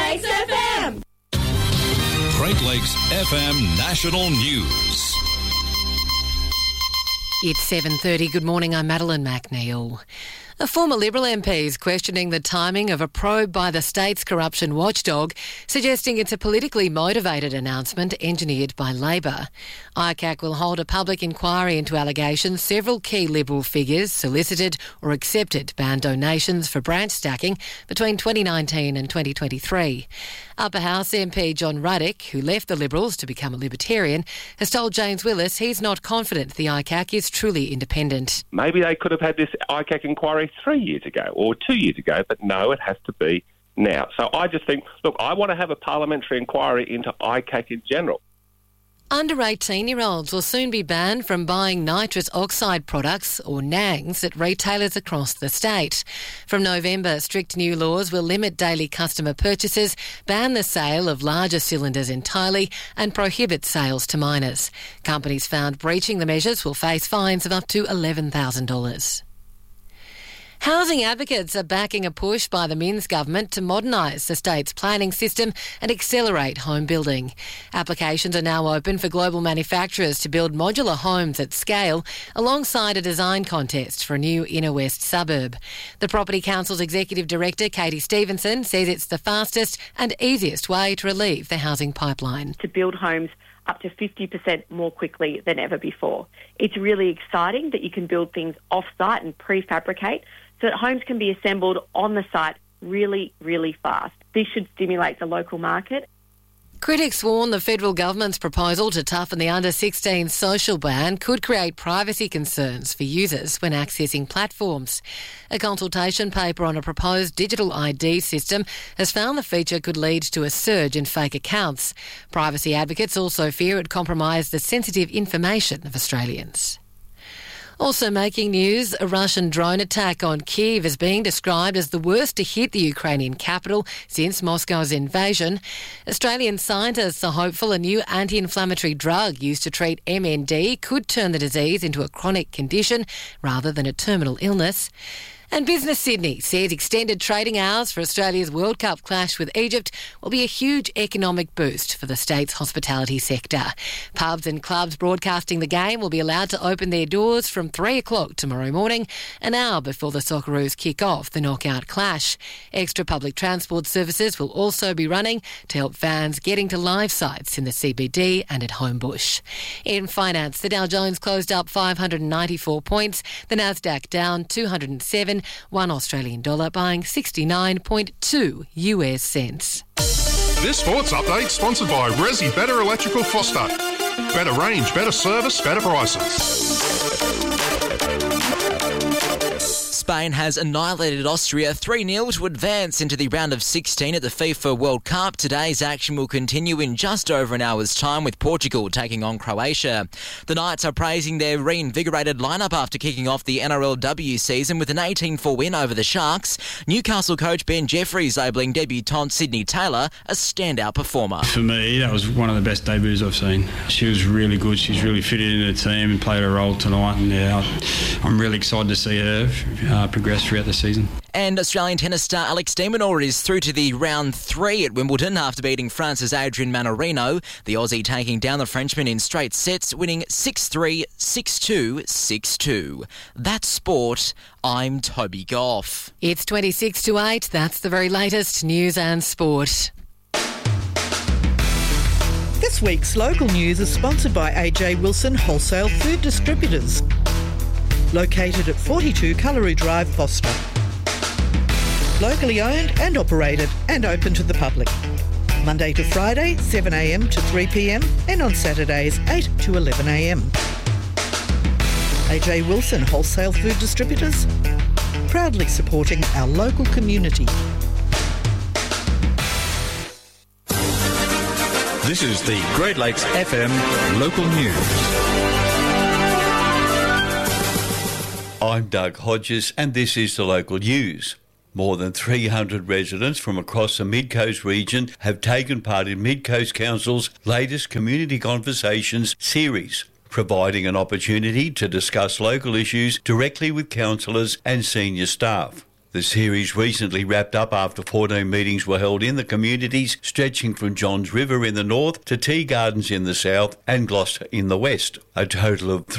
Lakes FM. Great Lakes FM National News. It's 7:30. Good morning, I'm Madeline McNeil. A former Liberal MP is questioning the timing of a probe by the state's corruption watchdog, suggesting it's a politically motivated announcement engineered by Labor. ICAC will hold a public inquiry into allegations several key Liberal figures solicited or accepted banned donations for branch stacking between 2019 and 2023. Upper House MP John Ruddock, who left the Liberals to become a Libertarian, has told James Willis he's not confident the ICAC is truly independent. Maybe they could have had this ICAC inquiry 3 years ago or 2 years ago, but no, it has to be now. So I just think, look, I want to have a parliamentary inquiry into ICAC in general. Under 18-year-olds will soon be banned from buying nitrous oxide products, or NANGs, at retailers across the state. From November, strict new laws will limit daily customer purchases, ban the sale of larger cylinders entirely, and prohibit sales to minors. Companies found breaching the measures will face fines of up to $11,000. Housing advocates are backing a push by the Minns government to modernise the state's planning system and accelerate home building. Applications are now open for global manufacturers to build modular homes at scale alongside a design contest for a new inner west suburb. The Property Council's Executive Director, Katie Stevenson, says it's the fastest and easiest way to relieve the housing pipeline. To build homes up to 50% more quickly than ever before. It's really exciting that you can build things off-site and prefabricate so that homes can be assembled on the site really, really fast. This should stimulate the local market. Critics warn the federal government's proposal to toughen the under-16 social ban could create privacy concerns for users when accessing platforms. A consultation paper on a proposed digital ID system has found the feature could lead to a surge in fake accounts. Privacy advocates also fear it compromise the sensitive information of Australians. Also making news, a Russian drone attack on Kyiv is being described as the worst to hit the Ukrainian capital since Moscow's invasion. Australian scientists are hopeful a new anti-inflammatory drug used to treat MND could turn the disease into a chronic condition rather than a terminal illness. And Business Sydney says extended trading hours for Australia's World Cup clash with Egypt will be a huge economic boost for the state's hospitality sector. Pubs and clubs broadcasting the game will be allowed to open their doors from 3 o'clock tomorrow morning, an hour before the Socceroos kick off the knockout clash. Extra public transport services will also be running to help fans getting to live sites in the CBD and at Homebush. In finance, the Dow Jones closed up 594 points, the Nasdaq down 207, one Australian dollar buying 69.2 US cents. This sports update sponsored by Resi Better Electrical Foster. Better range, better service, better prices. Spain has annihilated Austria 3-0 to advance into the round of 16 at the FIFA World Cup. Today's action will continue in just over an hour's time with Portugal taking on Croatia. The Knights are praising their reinvigorated lineup after kicking off the NRLW season with an 18-4 win over the Sharks. Newcastle coach Ben Jeffries labelling debutant Sydney Taylor a standout performer. For me, that was one of the best debuts I've seen. She was really good. She's really fitted into the team and played a role tonight. And I'm really excited to see her progress throughout the season. And Australian tennis star Alex de Minaur is through to the round 3 at Wimbledon after beating France's Adrian Manarino. The Aussie taking down the Frenchman in straight sets, winning 6-3, 6-2, 6-2. That's sport. I'm Toby Goff. It's 26 to 8. That's the very latest news and sport. This week's local news is sponsored by AJ Wilson Wholesale Food Distributors, located at 42 Cullery Drive, Foster. Locally owned and operated and open to the public. Monday to Friday, 7am to 3pm and on Saturdays, 8 to 11am. AJ Wilson Wholesale Food Distributors, proudly supporting our local community. This is the Great Lakes FM local news. I'm Doug Hodges and this is the local news. More than 300 residents from across the Mid-Coast region have taken part in Mid-Coast Council's latest Community Conversations series, providing an opportunity to discuss local issues directly with councillors and senior staff. The series recently wrapped up after 14 meetings were held in the communities stretching from Johns River in the north to Tea Gardens in the south and Gloucester in the west. A total of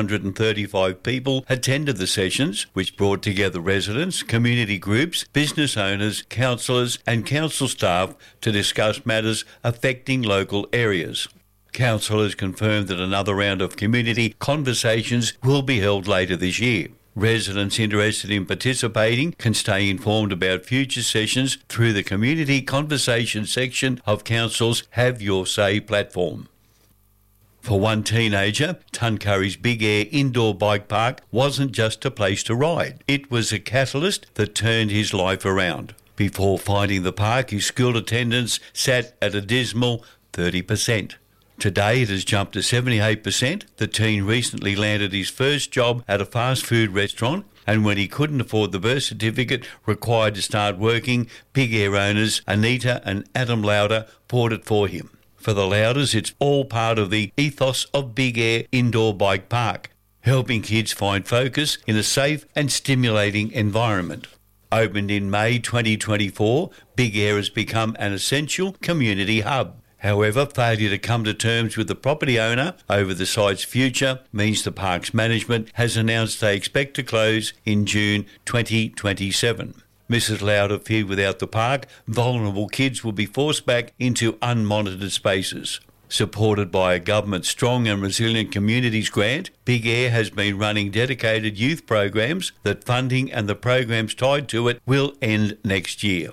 335 people attended the sessions, which brought together residents, community groups, business owners, councillors and council staff to discuss matters affecting local areas. Councillors confirmed that another round of community conversations will be held later this year. Residents interested in participating can stay informed about future sessions through the Community Conversation section of Council's Have Your Say platform. For one teenager, Tuncurry's Big Air indoor bike park wasn't just a place to ride. It was a catalyst that turned his life around. Before finding the park, his school attendance sat at a dismal 30%. Today it has jumped to 78%. The teen recently landed his first job at a fast food restaurant, and when he couldn't afford the birth certificate required to start working, Big Air owners Anita and Adam Lauder bought it for him. For the Louders, it's all part of the ethos of Big Air Indoor Bike Park, helping kids find focus in a safe and stimulating environment. Opened in May 2024, Big Air has become an essential community hub. However, failure to come to terms with the property owner over the site's future means the park's management has announced they expect to close in June 2027. Mrs. Lauder feared without the park, vulnerable kids will be forced back into unmonitored spaces. Supported by a government Strong and Resilient Communities grant, Big Air has been running dedicated youth programs that funding and the programs tied to it will end next year.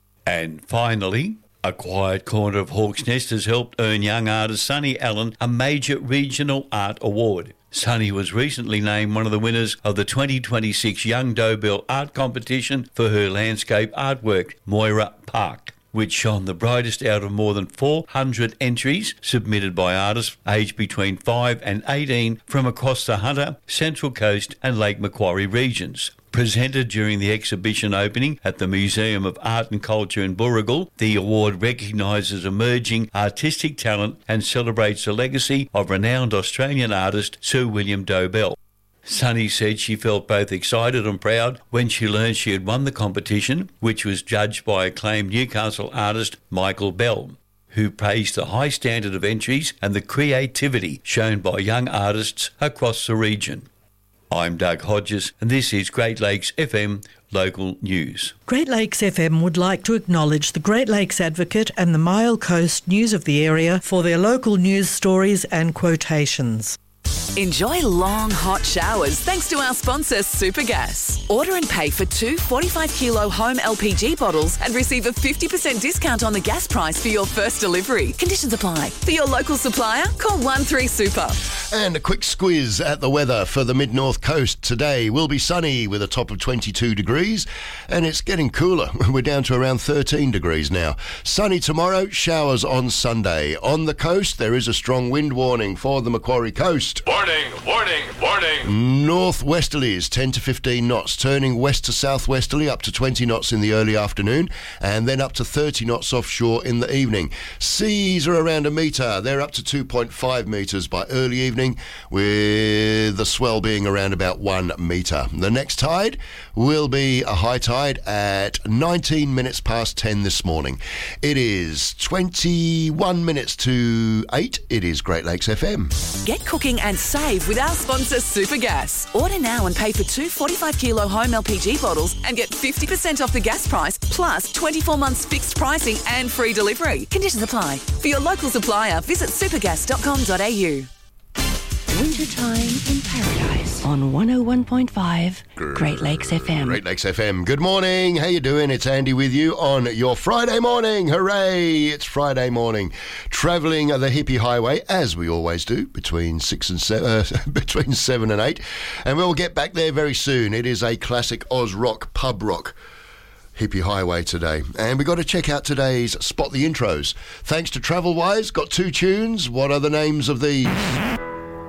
And finally, a quiet corner of Hawk's Nest has helped earn young artist Sonny Allen a major regional art award. Sonny was recently named one of the winners of the 2026 Young Dobell Art Competition for her landscape artwork, Moira Park, which shone the brightest out of more than 400 entries submitted by artists aged between 5 and 18 from across the Hunter, Central Coast and Lake Macquarie regions. Presented during the exhibition opening at the Museum of Art and Culture in Burrigal, the award recognises emerging artistic talent and celebrates the legacy of renowned Australian artist Sir William Dobell. Sonny said she felt both excited and proud when she learned she had won the competition, which was judged by acclaimed Newcastle artist Michael Bell, who praised the high standard of entries and the creativity shown by young artists across the region. I'm Doug Hodges, and this is Great Lakes FM Local News. Great Lakes FM would like to acknowledge the Great Lakes Advocate and the Mile Coast News of the area for their local news stories and quotations. Enjoy long, hot showers thanks to our sponsor, Supergas. Order and pay for 2 45-kilo home LPG bottles and receive a 50% discount on the gas price for your first delivery. Conditions apply. For your local supplier, call 13SUPER. And a quick squiz at the weather for the mid-north coast. Today will be sunny with a top of 22 degrees, and it's getting cooler. We're down to around 13 degrees now. Sunny tomorrow, showers on Sunday. On the coast, there is a strong wind warning for the Macquarie coast. Warning, warning, warning. Northwesterlies, 10 to 15 knots, turning west to southwesterly up to 20 knots in the early afternoon, and then up to 30 knots offshore in the evening. Seas are around a metre. They're up to 2.5 metres by early evening, with the swell being around about 1 metre. The next tide will be a high tide at 19 minutes past 10 this morning. It is 21 minutes to 8. It is Great Lakes FM. Get cooking and save with our sponsor, Supergas. Order now and pay for 2 45-kilo home LPG bottles and get 50% off the gas price, plus 24 months fixed pricing and free delivery. Conditions apply. For your local supplier, visit supergas.com.au. Wintertime in Paradise on 101.5 Great Lakes FM. Great Lakes FM. Good morning. How you doing? It's Andy with you on your Friday morning. Hooray! It's Friday morning. Travelling the hippie highway, as we always do, between 7 and 8. And we'll get back there very soon. It is a classic Oz rock, pub rock hippie highway today. And we've got to check out today's Spot the Intros. Thanks to Travelwise, got 2 tunes. What are the names of these?